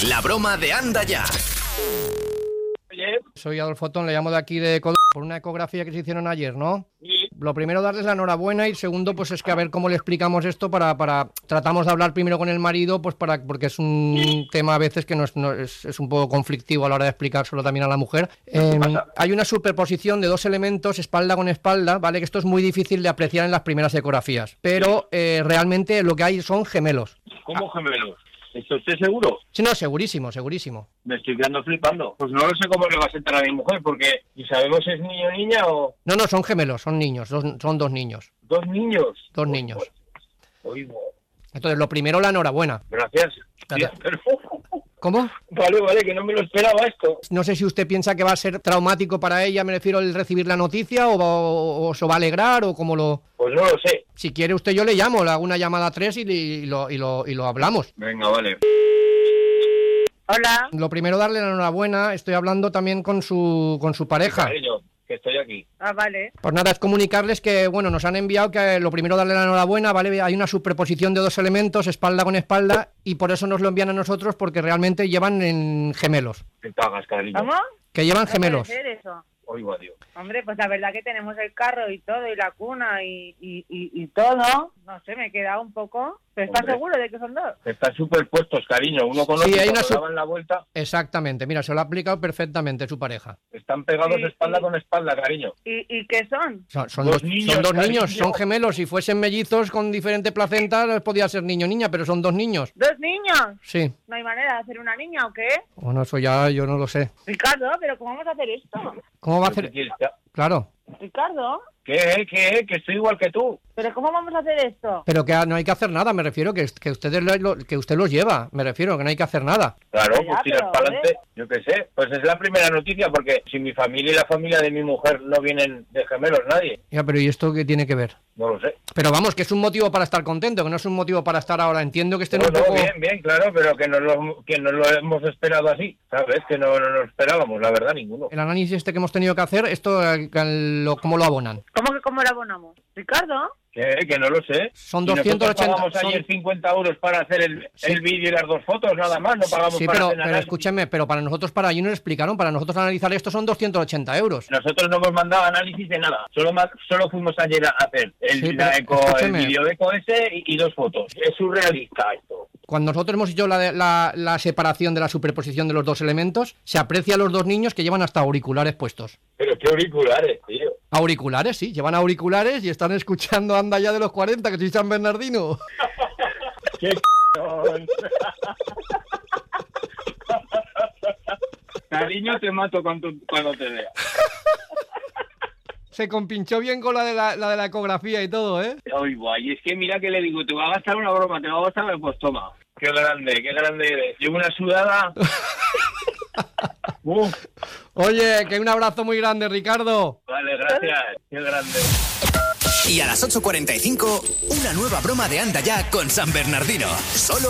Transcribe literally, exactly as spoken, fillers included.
La broma de Anda Ya. Oye. Soy Adolfo Tón, le llamo de aquí de Cod... por una ecografía que se hicieron ayer, ¿no? Sí. Lo primero, darles la enhorabuena, y segundo, pues es que a ver cómo le explicamos esto para... para tratamos de hablar primero con el marido, pues para porque es un tema a veces que no es, no es, es un poco conflictivo a la hora de explicárselo también a la mujer. Eh, hay una superposición de dos elementos, espalda con espalda, ¿vale? Que esto es muy difícil de apreciar en las primeras ecografías, pero eh, realmente lo que hay son gemelos. ¿Cómo gemelos? ¿Está usted seguro? Sí, no, segurísimo, segurísimo. Me estoy quedando flipando. Pues no lo sé cómo le va a sentar a mi mujer, porque ni sabemos si es niño o niña o... No, no, son gemelos, son niños, dos, son dos niños. ¿Dos niños? Dos niños. Oigo. Entonces, lo primero, la enhorabuena. Gracias. Gracias. Sí, pero... ¿Cómo? Vale, vale, que no me lo esperaba esto. No sé si usted piensa que va a ser traumático para ella, me refiero al recibir la noticia, o, o, o se va a alegrar, o cómo lo... Pues no lo sé. Si quiere usted, yo le llamo, le hago una llamada a tres y, y, lo, y, lo, y lo hablamos. Venga, vale. Hola. Lo primero, darle la enhorabuena. Estoy hablando también con su, con su pareja. Cariño, que estoy aquí. Ah, vale. Pues nada, es comunicarles que, bueno, nos han enviado que lo primero, darle la enhorabuena, ¿vale? Hay una superposición de dos elementos, espalda con espalda, y por eso nos lo envían a nosotros, porque realmente llevan en gemelos. Te cagas, cariño. ¿Cómo? Que llevan No gemelos. puede ser eso. Oigo, adiós. Hombre, pues la verdad que tenemos el carro y todo, y la cuna y, y, y, y todo. No sé, me he quedado un poco... ¿Pero estás Hombre. seguro de que son dos? Están superpuestos, cariño. Uno con Sí, otro, hay cuando una su- daban la vuelta, Exactamente, mira, se lo ha aplicado perfectamente su pareja. están pegados Sí, espalda sí. con espalda, cariño. ¿Y, y qué son? Son, son Dos dos, niños, son dos cariño. niños, son gemelos. Si fuesen mellizos con diferente placenta, podía ser niño o niña, pero son dos niños. ¿Dos niños? Sí. ¿No hay manera de hacer una niña o qué? Bueno, eso ya yo no lo sé. Ricardo, ¿pero cómo vamos a hacer esto? ¿Cómo va a ¿Qué hacer? quieres ya? Claro. Ricardo, ¿Qué, qué? Que estoy igual que tú. ¿pero cómo vamos a hacer esto? Pero que no hay que hacer nada, me refiero, que, que ustedes lo, lo- que usted los lleva, me refiero, que no hay que hacer nada. Claro, Ya, pues tiras pero, para adelante. ¿eh? Yo qué sé. Pues es la primera noticia, porque si mi familia y la familia de mi mujer no vienen de gemelos, nadie. Ya, pero ¿y esto qué tiene que ver? No lo sé. Pero vamos, que es un motivo para estar contento, que no es un motivo para estar ahora. Entiendo que estén No, un no, poco... bien, bien, claro, pero que no, lo, que no lo hemos esperado así, ¿sabes? Que no, no lo esperábamos, la verdad, ninguno. El análisis este que hemos tenido que hacer, esto, eh, que lo- ¿cómo lo abonan? ¿Cómo que cómo lo abonamos? ¿Ricardo? ¿Qué? Que no lo sé. Son Y nosotros doscientos ochenta, pagamos son- ayer cincuenta euros para hacer el, Sí. el vídeo y las dos fotos, nada más, no pagamos Sí, para pero, hacer pero análisis. escúcheme, pero para nosotros, para allí nos explicaron, para nosotros analizar esto son doscientos ochenta euros. Nosotros no hemos mandado análisis de nada, solo ma- solo fuimos ayer a hacer el, Sí, la pero eco, el escúcheme. vídeo eco ese y, y dos fotos. Es surrealista esto. Cuando nosotros hemos hecho la, la, la separación de la superposición de los dos elementos, se aprecia a los dos niños que llevan hasta auriculares puestos. Pero qué auriculares, tío. Auriculares, sí, llevan auriculares y están escuchando Anda Ya de los cuarenta, que soy San Bernardino. Qué c******. Cariño, te mato cuando, cuando te vea. Se compinchó bien con la de la, la de la ecografía y todo, ¿eh? Ay, guay, es que mira que le digo, te va a gastar una broma, te va a gastar, pues toma. Qué grande, qué grande eres. Llevo una sudada. Uf, Oye, que un abrazo muy grande, Ricardo. vale, gracias. Qué grande. Y a las ocho cuarenta y cinco, una nueva broma de Anda Ya con San Bernardino. Solo